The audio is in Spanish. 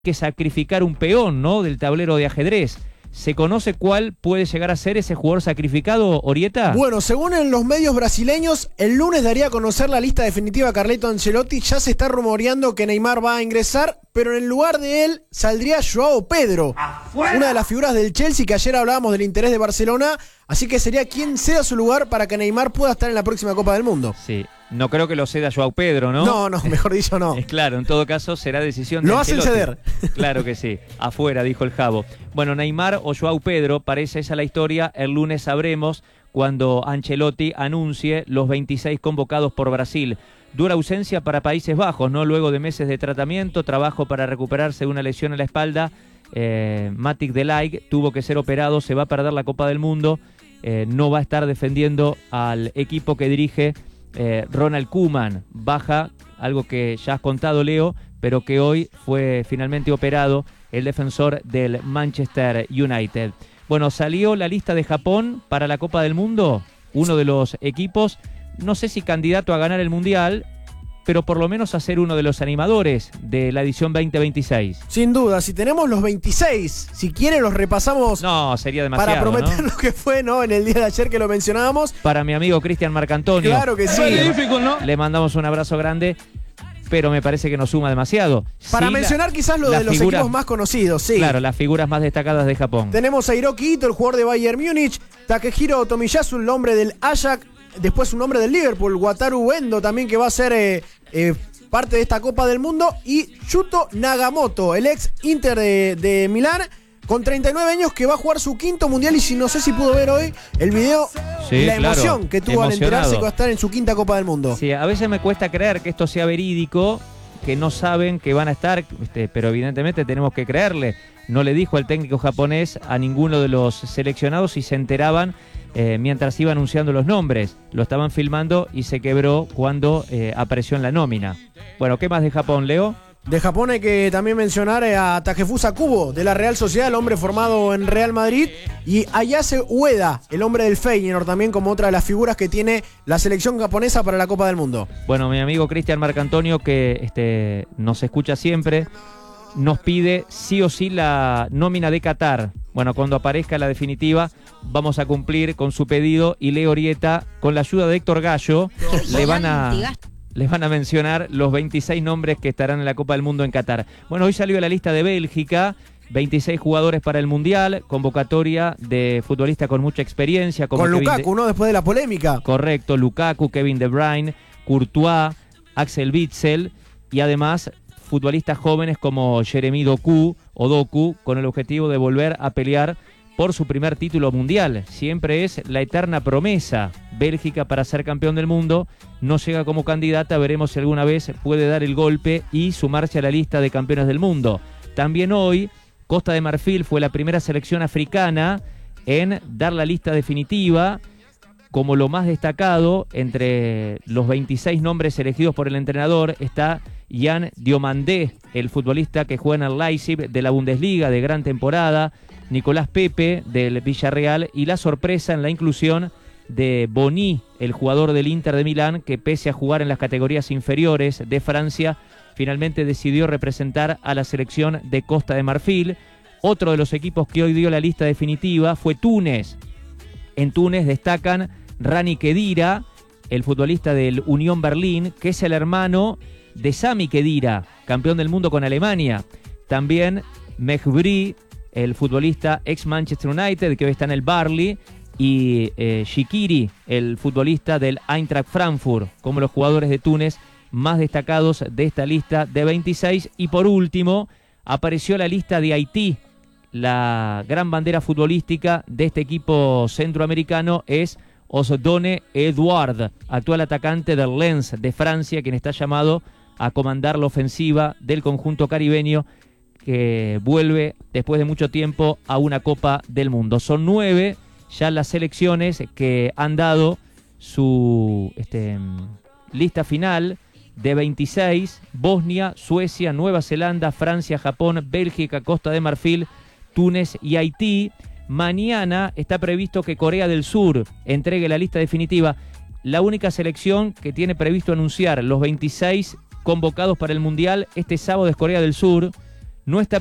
que sacrificar un peón, ¿no?, del tablero de ajedrez. ¿Se conoce cuál puede llegar a ser ese jugador sacrificado, Orieta? Bueno, según en los medios brasileños, el lunes daría a conocer la lista definitiva Carleto Ancelotti. Ya se está rumoreando que Neymar va a ingresar, pero en el lugar de él saldría Joao Pedro, ¡afuera!, una de las figuras del Chelsea, que ayer hablábamos del interés de Barcelona, así que sería quien ceda su lugar para que Neymar pueda estar en la próxima Copa del Mundo. Sí, no creo que lo ceda Joao Pedro, ¿no? No, mejor dicho no. Es claro, en todo caso será decisión de Lo hacen ceder. Claro que sí, afuera, dijo el Jabo. Bueno, Neymar o Joao Pedro, parece esa la historia. El lunes sabremos cuando Ancelotti anuncie los 26 convocados por Brasil. Dura ausencia para Países Bajos, ¿no? Luego de meses de tratamiento, trabajo para recuperarse de una lesión en la espalda. Matic de Ligt tuvo que ser operado, se va a perder la Copa del Mundo. No va a estar defendiendo al equipo que dirige Ronald Koeman. Baja, algo que ya has contado, Leo, pero que hoy fue finalmente operado el defensor del Manchester United. Bueno, salió la lista de Japón para la Copa del Mundo, uno de los equipos, no sé si candidato a ganar el Mundial, pero por lo menos a ser uno de los animadores de la edición 2026. Sin duda, si tenemos los 26, si quieren los repasamos. No, sería demasiado, para prometer, ¿no?, lo que fue, ¿no?, en el día de ayer que lo mencionábamos. Para mi amigo Cristian Marcantonio. Claro que sí. ¿No? Le mandamos un abrazo grande, pero me parece que nos suma demasiado. Para sí, mencionar quizás lo de los equipos más conocidos, sí. Claro, las figuras más destacadas de Japón. Tenemos a Hiroki Ito, el jugador de Bayern Múnich, Takehiro Tomiyasu, el hombre del Ajax, después un hombre del Liverpool, Wataru Endo también, que va a ser parte de esta Copa del Mundo, y Yuto Nagamoto, el ex Inter de Milán, con 39 años, que va a jugar su quinto mundial, y no sé si pudo ver hoy el video, sí, la emoción que tuvo al enterarse que va a estar en su quinta Copa del Mundo. Sí, a veces me cuesta creer que esto sea verídico, que no saben que van a estar, pero evidentemente tenemos que creerle. No le dijo el técnico japonés a ninguno de los seleccionados si se enteraban mientras iba anunciando los nombres. Lo estaban filmando y se quebró cuando apareció en la nómina. Bueno, ¿qué más de Japón, Leo? De Japón hay que también mencionar a Takefusa Kubo, de la Real Sociedad, el hombre formado en Real Madrid, y Ayase Ueda, el hombre del Feyenoord, también como otra de las figuras que tiene la selección japonesa para la Copa del Mundo. Bueno, mi amigo Cristian Marcantonio, que nos escucha siempre, nos pide sí o sí la nómina de Qatar. Bueno, cuando aparezca la definitiva, vamos a cumplir con su pedido, y Leo Orieta, con la ayuda de Héctor Gallo, le van a mencionar los 26 nombres que estarán en la Copa del Mundo en Qatar. Bueno, hoy salió la lista de Bélgica, 26 jugadores para el Mundial, convocatoria de futbolistas con mucha experiencia. Como con Lukaku, ¿no?, después de la polémica. Correcto, Lukaku, Kevin De Bruyne, Courtois, Axel Witsel, y además futbolistas jóvenes como Jeremy Doku, con el objetivo de volver a pelear por su primer título mundial. Siempre es la eterna promesa Bélgica para ser campeón del mundo. No llega como candidata, veremos si alguna vez puede dar el golpe y sumarse a la lista de campeones del mundo. También hoy, Costa de Marfil fue la primera selección africana en dar la lista definitiva. Como lo más destacado entre los 26 nombres elegidos por el entrenador está Yann Diomandé, el futbolista que juega en el Leipzig de la Bundesliga, de gran temporada, Nicolás Pepe del Villarreal, y la sorpresa en la inclusión de Bony, el jugador del Inter de Milán, que pese a jugar en las categorías inferiores de Francia, finalmente decidió representar a la selección de Costa de Marfil. Otro de los equipos que hoy dio la lista definitiva fue Túnez. En Túnez destacan Rani Khedira, el futbolista del Unión Berlín, que es el hermano de Sami Khedira, campeón del mundo con Alemania. También Mejbri, el futbolista ex Manchester United, que hoy está en el Burnley, y Shaqiri, el futbolista del Eintracht Frankfurt, como los jugadores de Túnez más destacados de esta lista de 26. Y por último, apareció la lista de Haití. La gran bandera futbolística de este equipo centroamericano es Osdone Edouard, actual atacante del Lens de Francia, quien está llamado a comandar la ofensiva del conjunto caribeño, que vuelve después de mucho tiempo a una Copa del Mundo. Son 9 ya las selecciones que han dado su lista final de 26: Bosnia, Suecia, Nueva Zelanda, Francia, Japón, Bélgica, Costa de Marfil, Túnez y Haití. Mañana está previsto que Corea del Sur entregue la lista definitiva. La única selección que tiene previsto anunciar los 26 convocados para el Mundial este sábado es Corea del Sur. no está